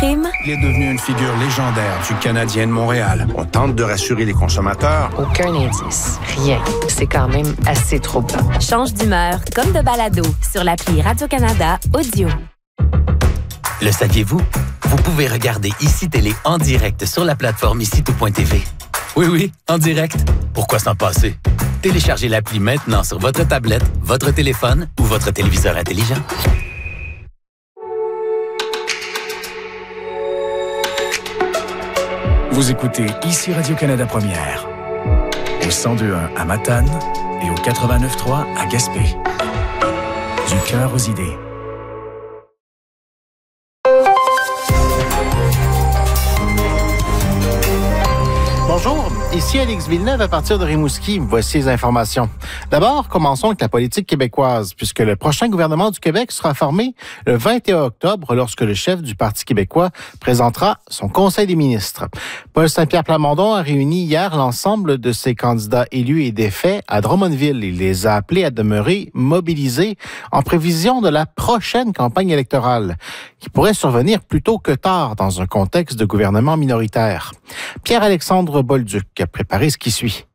prime? Il est devenu une figure légendaire du Canadien de Montréal. On tente de rassurer les consommateurs. Aucun indice. Rien. C'est quand même assez troublant. Change d'humeur comme de balado sur l'appli Radio-Canada Audio. Le saviez-vous? Vous pouvez regarder ICI Télé en direct sur la plateforme ICI.tv. Oui, en direct. Pourquoi s'en passer? Téléchargez l'appli maintenant sur votre tablette, votre téléphone ou votre téléviseur intelligent. Vous écoutez ici Radio-Canada Première, au 102.1 à Matane et au 89.3 à Gaspé. Du cœur aux idées. Bonjour, ici Alex Villeneuve à partir de Rimouski. Voici les informations. D'abord, commençons avec la politique québécoise, puisque le prochain gouvernement du Québec sera formé le 21 octobre lorsque le chef du Parti québécois présentera son Conseil des ministres. Paul Saint-Pierre Plamondon a réuni hier l'ensemble de ses candidats élus et défaits à Drummondville. Il les a appelés à demeurer mobilisés en prévision de la prochaine campagne électorale, qui pourrait survenir plus tôt que tard dans un contexte de gouvernement minoritaire. Pierre-Alexandre Bolduc a préparé ce qui suit.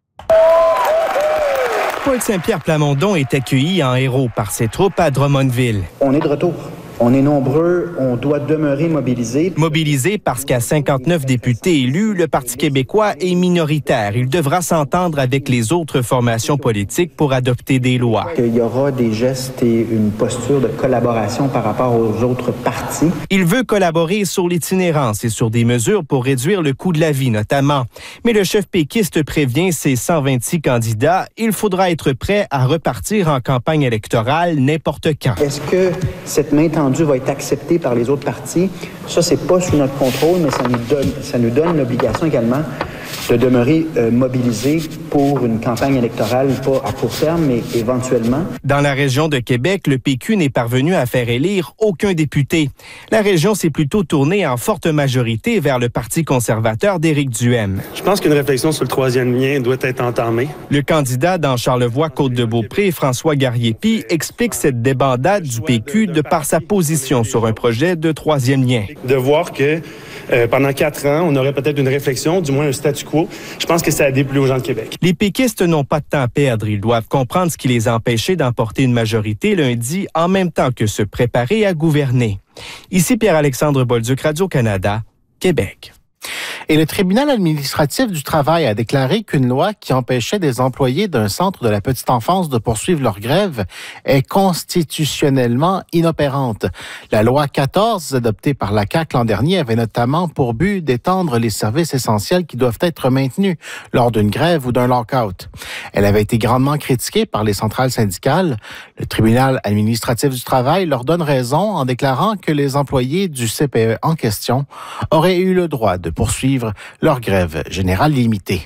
Paul Saint-Pierre Plamondon est accueilli en héros par ses troupes à Drummondville. On est de retour. On est nombreux, on doit demeurer mobilisés. Mobilisé parce qu'à 59 députés élus, le Parti québécois est minoritaire. Il devra s'entendre avec les autres formations politiques pour adopter des lois. Il y aura des gestes et une posture de collaboration par rapport aux autres partis. Il veut collaborer sur l'itinérance et sur des mesures pour réduire le coût de la vie, notamment. Mais le chef péquiste prévient ses 126 candidats, il faudra être prêt à repartir en campagne électorale n'importe quand. Est-ce que cette main tendue va être accepté par les autres partis? Ça, c'est pas sous notre contrôle, mais ça nous donne l'obligation également de demeurer mobilisés pour une campagne électorale, pas à court terme, mais éventuellement. Dans la région de Québec, le PQ n'est parvenu à faire élire aucun député. La région s'est plutôt tournée en forte majorité vers le Parti conservateur d'Éric Duhaime. Je pense qu'une réflexion sur le troisième lien doit être entamée. Le candidat dans Charlevoix-Côte-de-Beaupré, François Garriépi, explique cette débandade du PQ de par sa position sur un projet de troisième lien. De voir que pendant 4 ans, on aurait peut-être une réflexion, du moins un statu quo. Je pense que ça a déplu aux gens de Québec. Les péquistes n'ont pas de temps à perdre. Ils doivent comprendre ce qui les a empêchés d'emporter une majorité lundi en même temps que se préparer à gouverner. Ici Pierre-Alexandre Bolduc, Radio-Canada, Québec. Et le tribunal administratif du travail a déclaré qu'une loi qui empêchait des employés d'un centre de la petite enfance de poursuivre leur grève est constitutionnellement inopérante. La loi 14, adoptée par la CAQ l'an dernier, avait notamment pour but d'étendre les services essentiels qui doivent être maintenus lors d'une grève ou d'un lock-out. Elle avait été grandement critiquée par les centrales syndicales. Le tribunal administratif du travail leur donne raison en déclarant que les employés du CPE en question auraient eu le droit de poursuivre leur grève générale limitée.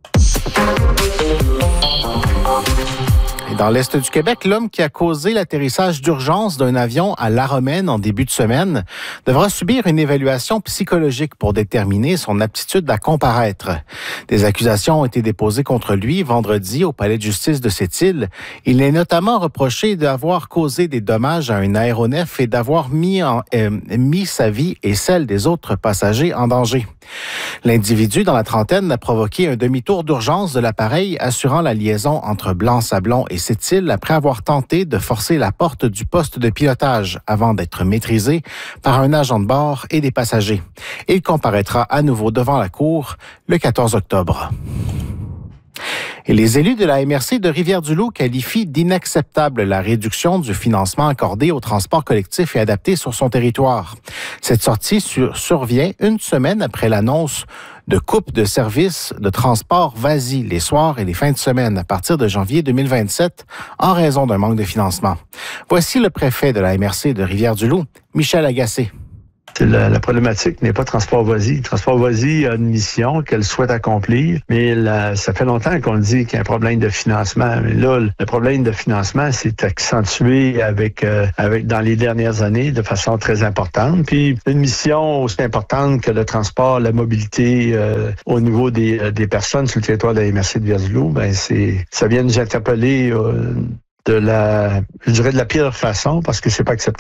Et dans l'Est du Québec, l'homme qui a causé l'atterrissage d'urgence d'un avion à La Romaine en début de semaine devra subir une évaluation psychologique pour déterminer son aptitude à comparaître. Des accusations ont été déposées contre lui vendredi au palais de justice de Sept-Îles. Il est notamment reproché d'avoir causé des dommages à un aéronef et d'avoir mis sa vie et celle des autres passagers en danger. L'individu dans la trentaine a provoqué un demi-tour d'urgence de l'appareil assurant la liaison entre Blanc-Sablon et Sept-Îles après avoir tenté de forcer la porte du poste de pilotage avant d'être maîtrisé par un agent de bord et des passagers. Il comparaîtra à nouveau devant la cour le 14 octobre. Et les élus de la MRC de Rivière-du-Loup qualifient d'inacceptable la réduction du financement accordé au transport collectif et adapté sur son territoire. Cette sortie survient une semaine après l'annonce de coupe de services de transport VASI les soirs et les fins de semaine à partir de janvier 2027 en raison d'un manque de financement. Voici le préfet de la MRC de Rivière-du-Loup, Michel Agacé. La problématique n'est pas Transport Voici. Transport Voici a une mission qu'elle souhaite accomplir, mais ça fait longtemps qu'on dit qu'il y a un problème de financement. Mais là, le problème de financement s'est accentué avec dans les dernières années de façon très importante. Puis une mission aussi importante que le transport, la mobilité au niveau des personnes sur le territoire de la MRC de Rivière-du-Loup, ça vient nous interpeller de la pire façon parce que c'est pas acceptable.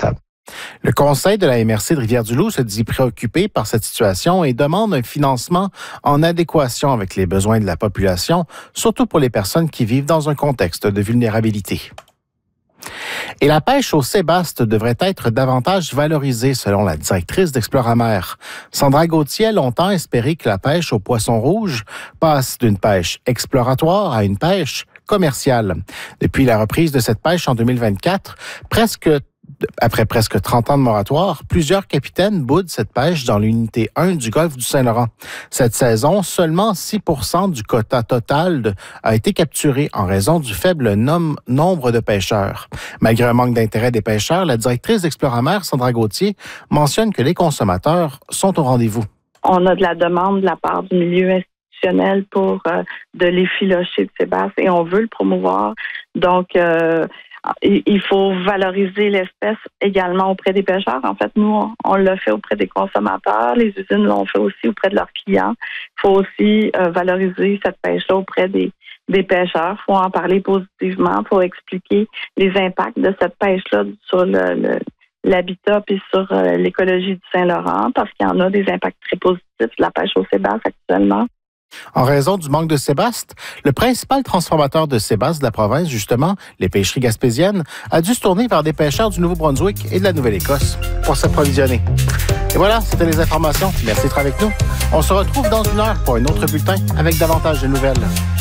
Le conseil de la MRC de Rivière-du-Loup se dit préoccupé par cette situation et demande un financement en adéquation avec les besoins de la population, surtout pour les personnes qui vivent dans un contexte de vulnérabilité. Et la pêche au sébaste devrait être davantage valorisée, selon la directrice d'Exploramer. Sandra Gauthier a longtemps espéré que la pêche au poisson rouge passe d'une pêche exploratoire à une pêche commerciale. Depuis la reprise de cette pêche en 2024, après presque 30 ans de moratoire, plusieurs capitaines boudent cette pêche dans l'unité 1 du golfe du Saint-Laurent. Cette saison, seulement 6% du quota total a été capturé en raison du faible nombre de pêcheurs. Malgré un manque d'intérêt des pêcheurs, la directrice d'Exploramer, Sandra Gauthier, mentionne que les consommateurs sont au rendez-vous. On a de la demande de la part du milieu institutionnel pour de l'effiloché de sébasse et on veut le promouvoir. Donc, il faut valoriser l'espèce également auprès des pêcheurs. En fait, nous, on l'a fait auprès des consommateurs. Les usines l'ont fait aussi auprès de leurs clients. Il faut aussi valoriser cette pêche-là auprès des pêcheurs. Il faut en parler positivement. Il faut expliquer les impacts de cette pêche-là sur l'habitat et sur l'écologie du Saint-Laurent, parce qu'il y en a des impacts très positifs de la pêche au sébasse actuellement. En raison du manque de sébaste, le principal transformateur de sébaste de la province, justement, les pêcheries gaspésiennes, a dû se tourner vers des pêcheurs du Nouveau-Brunswick et de la Nouvelle-Écosse pour s'approvisionner. Et voilà, c'était les informations. Merci d'être avec nous. On se retrouve dans une heure pour un autre bulletin avec davantage de nouvelles.